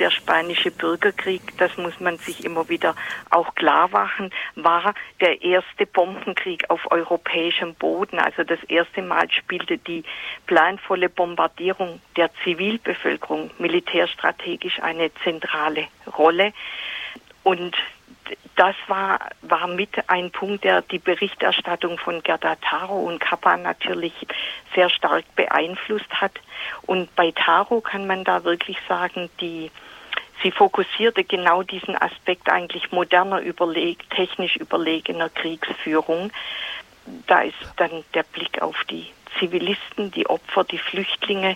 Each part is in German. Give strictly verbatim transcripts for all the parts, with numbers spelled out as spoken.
der spanische Bürgerkrieg, das muss man sich immer wieder auch klar machen, war der erste Bombenkrieg auf europäischem Boden. Also das erste Mal spielte die planvolle Bombardierung der Zivilbevölkerung militärstrategisch eine zentrale Rolle. Und das war, war mit ein Punkt, der die Berichterstattung von Gerda Taro und Capa natürlich sehr stark beeinflusst hat. Und bei Taro kann man da wirklich sagen, die, sie fokussierte genau diesen Aspekt eigentlich moderner, überleg, technisch überlegener Kriegsführung. Da ist dann der Blick auf die Zivilisten, die Opfer, die Flüchtlinge.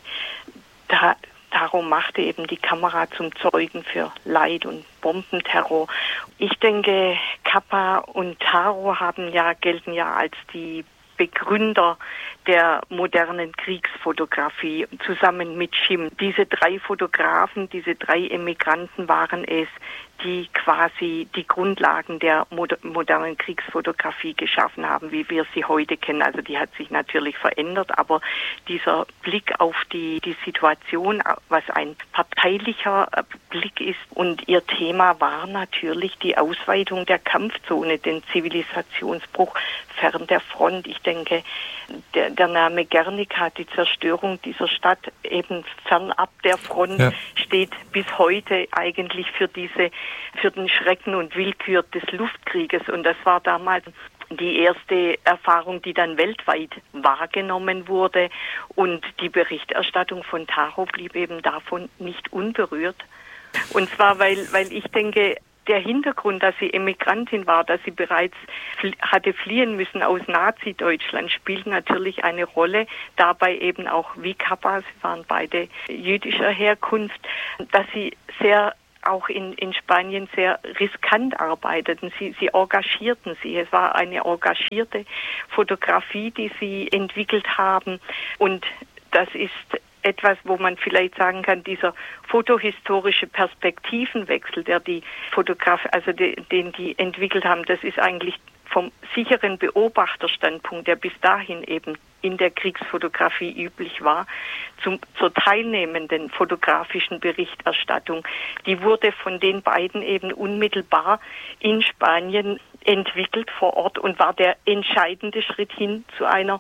Da Taro machte eben die Kamera zum Zeugen für Leid und Bombenterror. Ich denke, Capa und Taro haben ja, gelten ja als die Begründer der modernen Kriegsfotografie zusammen mit Schim. Diese drei Fotografen, diese drei Emigranten waren es, die quasi die Grundlagen der modernen Kriegsfotografie geschaffen haben, wie wir sie heute kennen. Also die hat sich natürlich verändert, aber dieser Blick auf die, die Situation, was ein parteilicher Blick ist, und ihr Thema war natürlich die Ausweitung der Kampfzone, den Zivilisationsbruch fern der Front. Ich denke, der, der Name Guernica, die Zerstörung dieser Stadt eben fernab der Front, ja, steht bis heute eigentlich für diese, für den Schrecken und Willkür des Luftkrieges. Und das war damals die erste Erfahrung, die dann weltweit wahrgenommen wurde. Und die Berichterstattung von Taro blieb eben davon nicht unberührt. Und zwar, weil, weil ich denke, der Hintergrund, dass sie Emigrantin war, dass sie bereits fl- hatte fliehen müssen aus Nazi-Deutschland, spielt natürlich eine Rolle. Dabei eben auch wie Capa, sie waren beide jüdischer Herkunft, dass sie sehr auch in, in Spanien sehr riskant arbeiteten. Sie, sie engagierten sie. Es war eine engagierte Fotografie, die sie entwickelt haben. Und das ist etwas, wo man vielleicht sagen kann, dieser fotohistorische Perspektivenwechsel, der die Fotograf, also de, den die entwickelt haben, das ist eigentlich vom sicheren Beobachterstandpunkt, der bis dahin eben in der Kriegsfotografie üblich war, zum, zur teilnehmenden fotografischen Berichterstattung. Die wurde von den beiden eben unmittelbar in Spanien entwickelt vor Ort und war der entscheidende Schritt hin zu einer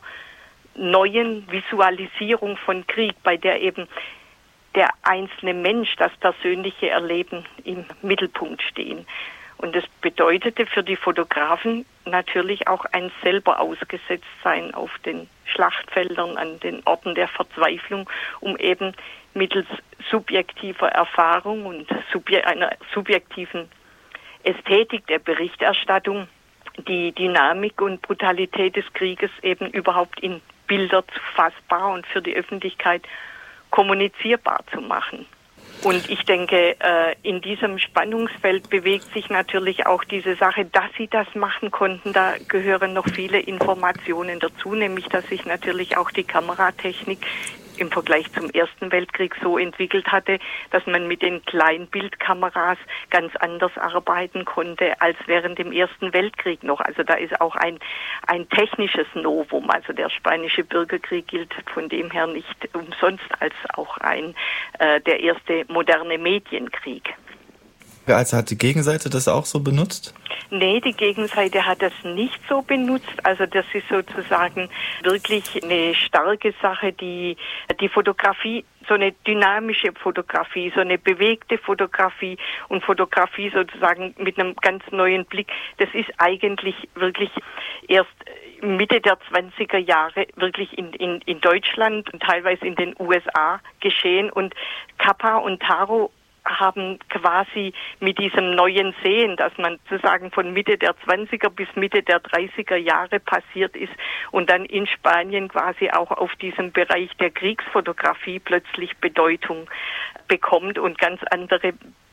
neuen Visualisierung von Krieg, bei der eben der einzelne Mensch, das persönliche Erleben im Mittelpunkt stehen. Und das bedeutete für die Fotografen natürlich auch ein selber ausgesetzt sein auf den Schlachtfeldern, an den Orten der Verzweiflung, um eben mittels subjektiver Erfahrung und subje- einer subjektiven Ästhetik der Berichterstattung die Dynamik und Brutalität des Krieges eben überhaupt in Bilder zu fassbar und für die Öffentlichkeit kommunizierbar zu machen. Und ich denke, in diesem Spannungsfeld bewegt sich natürlich auch diese Sache, dass sie das machen konnten. Da gehören noch viele Informationen dazu, nämlich dass sich natürlich auch die Kameratechnik im Vergleich zum Ersten Weltkrieg so entwickelt hatte, dass man mit den Kleinbildkameras ganz anders arbeiten konnte als während dem Ersten Weltkrieg noch. Also da ist auch ein, ein technisches Novum. Also der spanische Bürgerkrieg gilt von dem her nicht umsonst als auch ein äh, der erste moderne Medienkrieg. Also hat die Gegenseite das auch so benutzt? Nee, die Gegenseite hat das nicht so benutzt. Also das ist sozusagen wirklich eine starke Sache, die die Fotografie, so eine dynamische Fotografie, so eine bewegte Fotografie und Fotografie sozusagen mit einem ganz neuen Blick. Das ist eigentlich wirklich erst Mitte der zwanziger Jahre wirklich in, in, in Deutschland und teilweise in den U S A geschehen. Und Capa und Taro haben quasi mit diesem neuen Sehen, dass man sozusagen von Mitte der zwanziger bis Mitte der dreißiger Jahre passiert ist und dann in Spanien quasi auch auf diesem Bereich der Kriegsfotografie plötzlich Bedeutung bekommt und ganz andere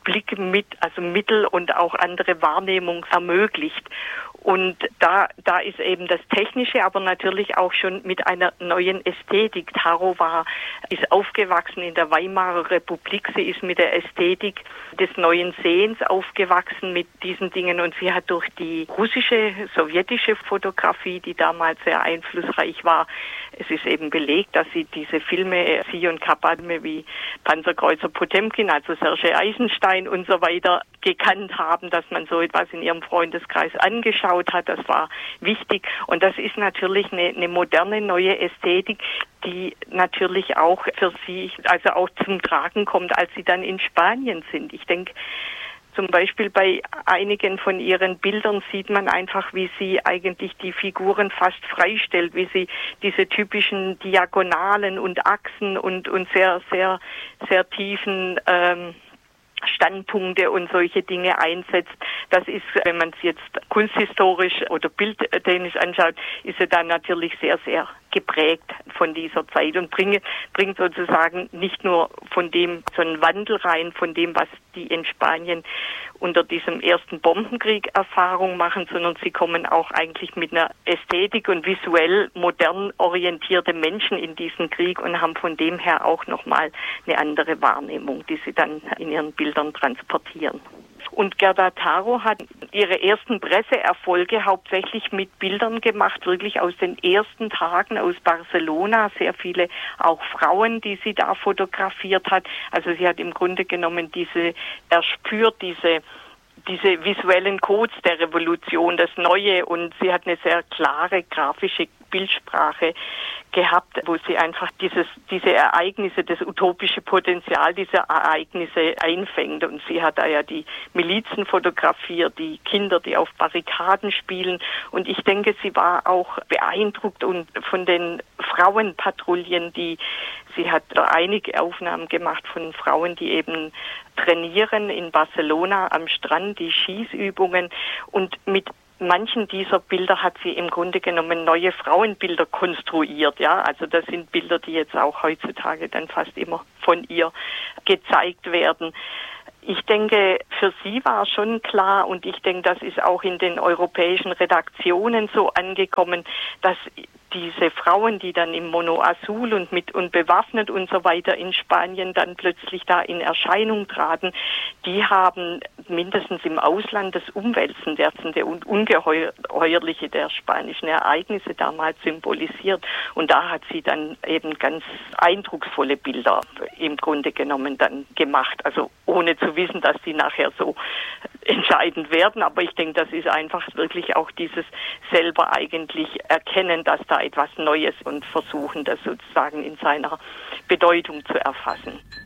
Blick mit, also Mittel und auch andere Wahrnehmung ermöglicht. Und da, da ist eben das Technische, aber natürlich auch schon mit einer neuen Ästhetik. Taro war, ist aufgewachsen in der Weimarer Republik. Sie ist mit der Ästhetik des neuen Sehens aufgewachsen mit diesen Dingen. Und sie hat durch die russische, sowjetische Fotografie, die damals sehr einflussreich war, es ist eben belegt, dass sie diese Filme, sie und Kapadme wie Panzerkreuzer Potemkin, also Sergei Eisenstein und so weiter, gekannt haben, dass man so etwas in ihrem Freundeskreis angeschaut hat. Das war wichtig. Und das ist natürlich eine, eine moderne, neue Ästhetik, die natürlich auch für sie, also auch zum Tragen kommt, als sie dann in Spanien sind. Ich denke, zum Beispiel bei einigen von ihren Bildern sieht man einfach, wie sie eigentlich die Figuren fast freistellt, wie sie diese typischen Diagonalen und Achsen und, und sehr, sehr, sehr tiefen ähm, Standpunkte und solche Dinge einsetzt. Das ist, wenn man es jetzt kunsthistorisch oder bildtechnisch anschaut, ist er dann natürlich sehr, sehr geprägt von dieser Zeit und bringt, bringt sozusagen nicht nur von dem so einen Wandel rein, von dem, was die in Spanien unter diesem ersten Bombenkrieg Erfahrung machen, sondern sie kommen auch eigentlich mit einer Ästhetik und visuell modern orientierte Menschen in diesen Krieg und haben von dem her auch nochmal eine andere Wahrnehmung, die sie dann in ihren Bildern transportieren. Und Gerda Taro hat ihre ersten Presseerfolge hauptsächlich mit Bildern gemacht, wirklich aus den ersten Tagen aus Barcelona. Sehr viele auch Frauen, die sie da fotografiert hat. Also sie hat im Grunde genommen diese, erspürt diese diese visuellen Codes der Revolution, das Neue, und sie hat eine sehr klare grafische Bildsprache gehabt, wo sie einfach dieses, diese Ereignisse, das utopische Potenzial dieser Ereignisse einfängt. Und sie hat da ja die Milizen fotografiert, die Kinder, die auf Barrikaden spielen. Und ich denke, sie war auch beeindruckt und von den Frauenpatrouillen, die sie hat da einige Aufnahmen gemacht von Frauen, die eben trainieren in Barcelona am Strand, die Schießübungen, und mit manchen dieser Bilder hat sie im Grunde genommen neue Frauenbilder konstruiert, ja. Also das sind Bilder, die jetzt auch heutzutage dann fast immer von ihr gezeigt werden. Ich denke, für sie war schon klar, und ich denke, das ist auch in den europäischen Redaktionen so angekommen, dass diese Frauen, die dann im Mono Azul und mit und bewaffnet und so weiter in Spanien dann plötzlich da in Erscheinung traten, die haben mindestens im Ausland das Umwälzen der und Ungeheuerliche der spanischen Ereignisse damals symbolisiert. Und da hat sie dann eben ganz eindrucksvolle Bilder im Grunde genommen dann gemacht. Also ohne zu wissen, dass die nachher so entscheidend werden. Aber ich denke, das ist einfach wirklich auch dieses selber eigentlich erkennen, dass da etwas Neues und versuchen, das sozusagen in seiner Bedeutung zu erfassen.